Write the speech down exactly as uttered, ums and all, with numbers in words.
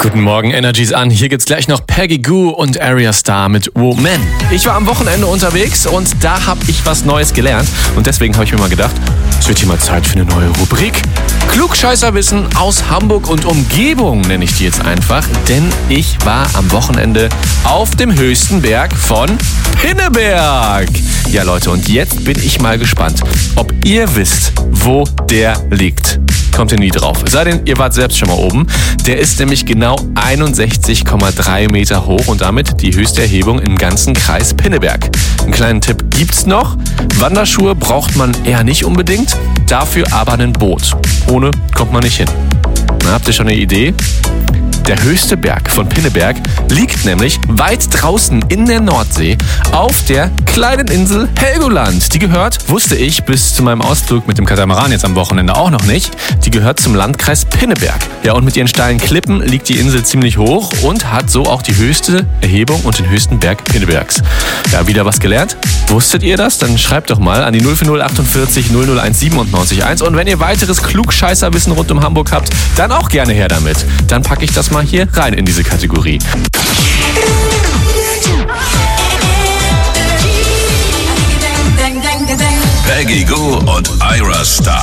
Guten Morgen, Energies an. Hier gibt's gleich noch Peggy Gou und Arya Starr mit Woman. Ich war am Wochenende unterwegs und da habe ich was Neues gelernt. Und deswegen habe ich mir mal gedacht, es wird hier mal Zeit für eine neue Rubrik. Klugscheißerwissen aus Hamburg und Umgebung nenne ich die jetzt einfach. Denn ich war am Wochenende auf dem höchsten Berg von Pinneberg. Ja Leute, und jetzt bin ich mal gespannt, ob ihr wisst, wo der liegt. Kommt ihr nie drauf. Es sei denn, ihr wart selbst schon mal oben. Der ist nämlich genau einundsechzig Komma drei Meter hoch und damit die höchste Erhebung im ganzen Kreis Pinneberg. Einen kleinen Tipp gibt's noch. Wanderschuhe braucht man eher nicht unbedingt, dafür aber ein Boot. Ohne kommt man nicht hin. Na, habt ihr schon eine Idee? Der höchste Berg von Pinneberg liegt nämlich weit draußen in der Nordsee auf der kleinen Insel Helgoland. Die gehört, wusste ich bis zu meinem Ausflug mit dem Katamaran jetzt am Wochenende auch noch nicht, die gehört zum Landkreis Pinneberg. Ja, und mit ihren steilen Klippen liegt die Insel ziemlich hoch und hat so auch die höchste Erhebung und den höchsten Berg Pinnebergs. Ja, wieder was gelernt? Wusstet ihr das? Dann schreibt doch mal an die null vier null achtundvierzig null null eins siebenundneunzig eins. Und wenn ihr weiteres Klugscheißerwissen rund um Hamburg habt, dann auch gerne her damit. Dann packe ich das mal hier rein in diese Kategorie. Peggy Gou und Ira Starr.